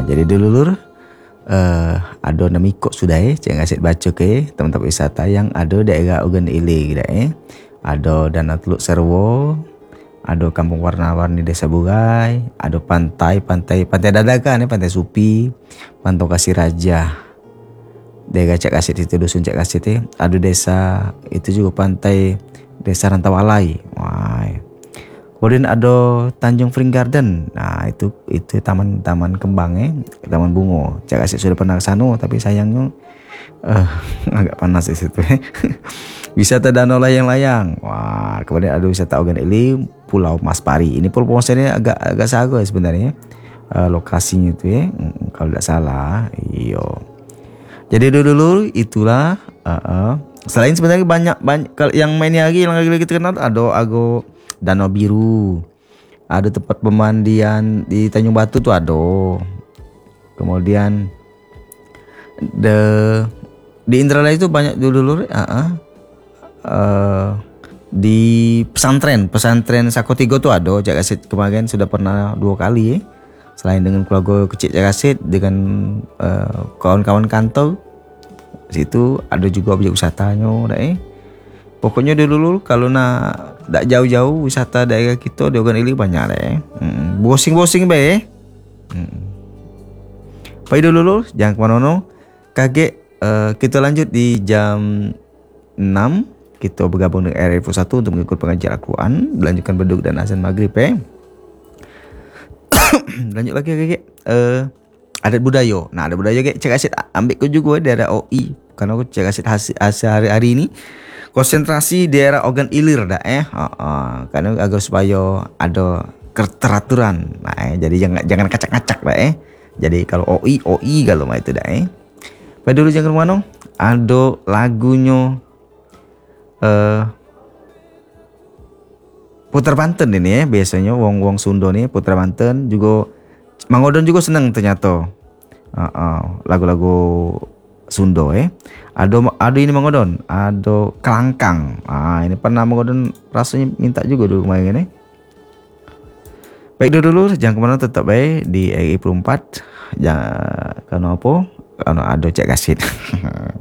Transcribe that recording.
Jadi dulur ada nama ikut sudah jangan asyik baca ke tempat wisata yang ada daerah Ogan Ilir ada Danau Teluk Serwo, ada Kampung Warna-Warni Desa Burai, ada pantai Dadakan Pantai Supi, Pantau Kasih Raja, daerah Cak Kasit itu, dusun Cak Kasit ada desa itu juga pantai Desa Rantau Alai. Kemudian ada Tanjung Spring Garden. Nah, itu taman kembang taman bunga. Cak Kasit sudah pernah ke sana tapi sayangnya agak panas di situ. Wisata danau layang-layang. Kemudian ada wisata Ogan Ilir, Pulau Mas Pari. Ini Pulau Mas Pari agak sago sebenarnya. Lokasinya itu kalau tidak salah. Iyo. Jadi dulu itulah selain sebenarnya banyak kalau yang mainnya lagi yang lagi terkenal ada Danau Biru. Ada tempat pemandian di Tanjung Batu tuh ada. Kemudian di Indralaya itu banyak dulu di pesantren Sakotigo tuh ada. Cak Kasit kemarin sudah pernah 2 kali selain dengan keluarga kecil Cak Kasit dengan kawan-kawan kantor situ ada juga objek wisatanya pokoknya dulu kalau tak jauh-jauh wisata daerah kita di Ogan Ilir banyak bosing-bosing Baik dulu jangan kemana-mana kaget. Kita lanjut di jam 6 kita bergabung dengan RF 1 untuk mengikut pengajian Al-Quran, melanjutkan beduk dan azan maghrib lanjut lagi kakek adat budaya. Nah, adat budaya Cak Kasit ambil ke juga daerah OI karena aku Cak Kasit hasil hari ini konsentrasi daerah Ogan Ilir karena agar supaya ada keteraturan. Nah, jadi jangan kacak-kacak jadi kalau OI kalau mah itu Pada dulu jangan kemana, ada lagunya putar Banten ini biasanya wong Sunda nih putar Banten juga Mangodon juga senang ternyata lagu-lagu Sunda ada ini Mangodon, ada Kelangkang. Ini pernah Mangodon rasanya minta juga dulu kemarin Baik dulu jangan kemana, tetap di RI 4 jangan karena apa? Karena ada Cak Kasit.